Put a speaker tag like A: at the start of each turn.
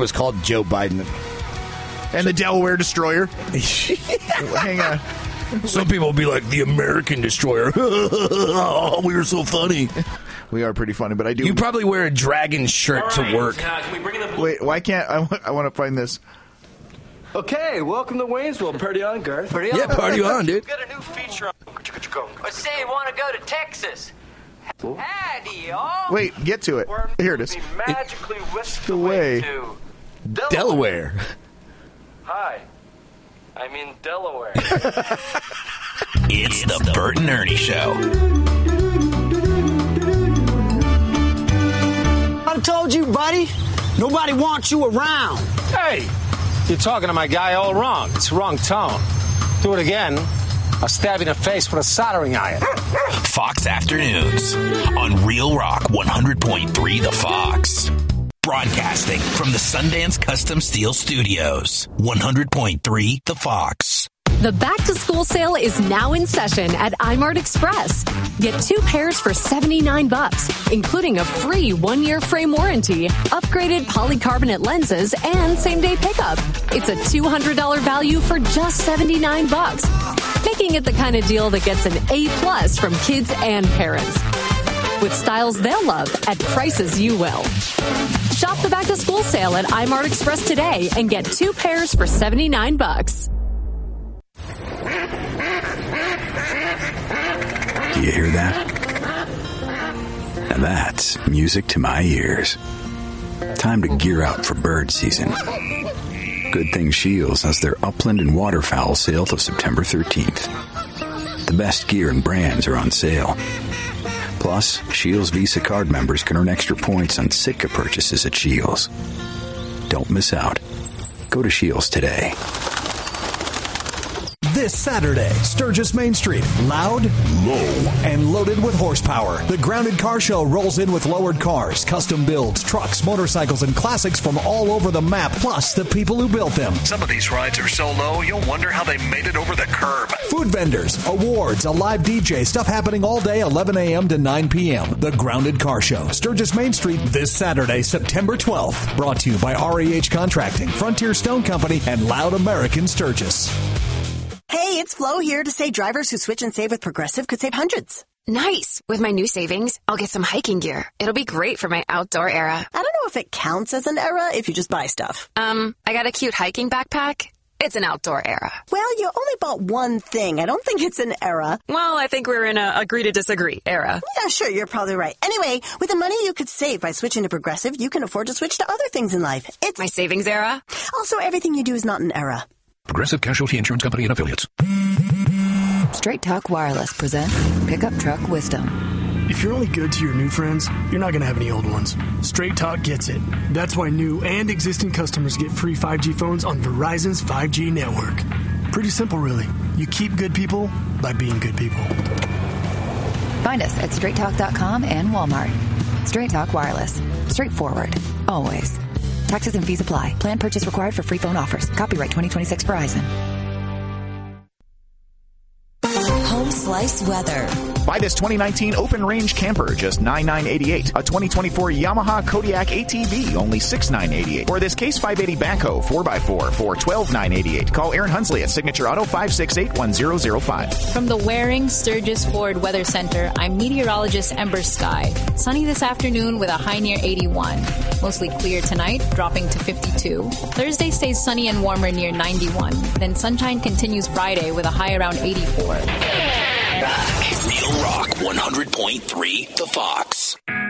A: was called Joe Biden.
B: And the Delaware Destroyer. Hang on.
A: Some people will be like, the American Destroyer. Oh, we were so funny.
B: We are pretty funny, but I do.
A: You probably wear a dragon shirt to work.
C: Can we bring in the...
B: Wait, why can't I want to find this?
C: Okay, welcome to Waynesville. Party on, Garth. Party on.
A: Yeah, party on, dude.
C: Got a new feature on.
D: Say, want to go to Texas? Howdy, y'all.
B: Wait, get to it. Here it is.
C: Magically whisked
B: away
C: away to
A: Delaware.
C: Hi, I'm in Delaware.
E: It's the Bert and Ernie Show.
F: I told you, buddy. Nobody wants you around.
G: Hey, you're talking to my guy all wrong. It's the wrong tone. Do it again. I'll stab you in the face with a soldering iron.
E: Fox Afternoons on Real Rock 100.3 The Fox. Broadcasting from the Sundance Custom Steel Studios. 100.3 The Fox.
H: The back-to-school sale is now in session at iMart Express. Get 2 pairs for $79, including a free 1-year frame warranty, upgraded polycarbonate lenses, and same-day pickup. It's a $200 value for just $79, making it the kind of deal that gets an A+ from kids and parents. With styles they'll love at prices you will. Shop the back-to-school sale at iMart Express today and get 2 pairs for $79.
I: Do you hear that? Now that's music to my ears. Time to gear up for bird season. Good thing Shields has their upland and waterfowl sale till September 13th. The best gear and brands are on sale. Plus, Shields Visa card members can earn extra points on Sitka purchases at Shields. Don't miss out. Go to Shields today.
J: This Saturday, Sturgis Main Street, loud, low, and loaded with horsepower. The Grounded Car Show rolls in with lowered cars, custom builds, trucks, motorcycles, and classics from all over the map, plus the people who built them.
K: Some of these rides are so low, you'll wonder how they made it over the curb.
J: Food vendors, awards, a live DJ, stuff happening all day, 11 a.m. to 9 p.m. The Grounded Car Show, Sturgis Main Street, this Saturday, September 12th. Brought to you by REH Contracting, Frontier Stone Company, and Loud American Sturgis.
L: Hey, it's Flo here to say drivers who switch and save with Progressive could save hundreds.
M: Nice. With my new savings, I'll get some hiking gear. It'll be great for my outdoor era.
L: I don't know if it counts as an era if you just buy stuff.
M: I got a cute hiking backpack. It's an outdoor era.
L: Well, you only bought one thing. I don't think it's an era.
M: Well, I think we're in a agree to disagree era.
L: Yeah, sure, you're probably right. Anyway, with the money you could save by switching to Progressive, you can afford to switch to other things in life. It's
M: my savings era.
L: Also, everything you do is not an era.
K: Progressive Casualty Insurance Company and Affiliates.
N: Straight Talk Wireless presents Pickup Truck Wisdom.
O: If you're only good to your new friends, you're not going to have any old ones. Straight Talk gets it. That's why new and existing customers get free 5G phones on Verizon's 5G network. Pretty simple, really. You keep good people by being good people.
N: Find us at straighttalk.com and Walmart. Straight Talk Wireless. Straightforward. Always. Taxes and fees apply. Plan purchase required for free phone offers. Copyright 2026 Verizon.
P: Home Slice Weather.
B: Buy this 2019 open range camper, just $9,988. A 2024 Yamaha Kodiak ATV, only $6,988. Or this Case 580 backhoe 4x4 for $12,988. Call Aaron Hunsley at Signature Auto 568-1005.
Q: From the Waring Sturgis Ford Weather Center, I'm meteorologist Ember Sky. Sunny this afternoon with a high near 81. Mostly clear tonight, dropping to 52. Thursday stays sunny and warmer near 91. Then sunshine continues Friday with a high around 84.
E: Real Rock 100.3 The Fox.